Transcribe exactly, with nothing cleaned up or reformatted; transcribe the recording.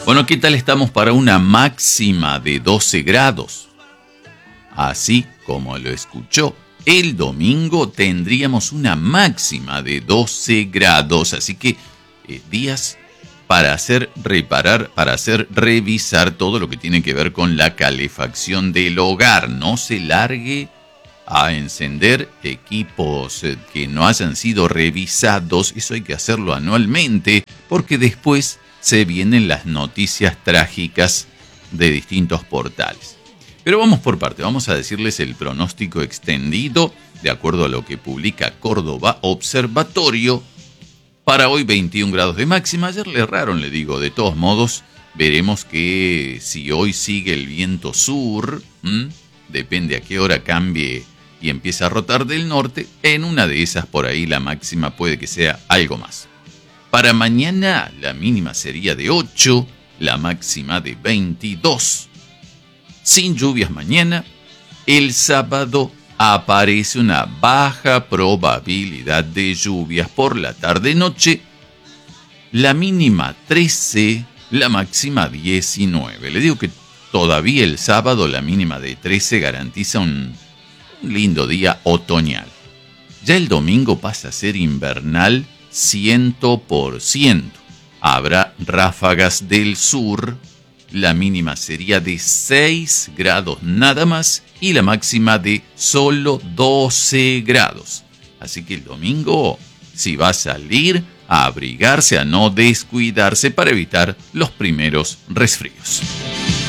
Bueno, ¿qué tal estamos para una máxima de doce grados? Así como lo escuchó, el domingo tendríamos una máxima de doce grados, así que eh, días para hacer reparar, para hacer revisar todo lo que tiene que ver con la calefacción del hogar. No se largue a encender equipos que no hayan sido revisados. Eso hay que hacerlo anualmente, porque después se vienen las noticias trágicas de distintos portales. Pero vamos por parte, vamos a decirles el pronóstico extendido de acuerdo a lo que publica Córdoba Observatorio. Para hoy veintiún grados de máxima. Ayer le erraron, le digo. De todos modos, veremos que si hoy sigue el viento sur, ¿m? depende a qué hora cambie y empieza a rotar del norte, en una de esas por ahí la máxima puede que sea algo más. Para mañana la mínima sería de ocho, la máxima de veintidós. Sin lluvias mañana, el sábado aparece una baja probabilidad de lluvias por la tarde-noche, la mínima trece, la máxima diecinueve. Le digo que todavía el sábado la mínima de trece garantiza un, un lindo día otoñal. Ya el domingo pasa a ser invernal cien por ciento. Habrá ráfagas del sur. La mínima sería de seis grados nada más y la máxima de solo doce grados. Así que el domingo, si va a salir, a abrigarse, a no descuidarse para evitar los primeros resfríos.